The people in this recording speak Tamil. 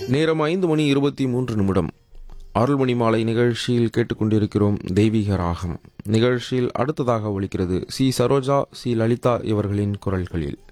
நேரம் 5:23 அருள்மணி மாலை நிகழ்ச்சியில் கேட்டுக்கொண்டிருக்கிறோம் தெய்வீக ராகம். நிகழ்ச்சியில் அடுத்ததாக ஒலிக்கிறது சி சரோஜா, சி லலிதா இவர்களின் குரல்களில்.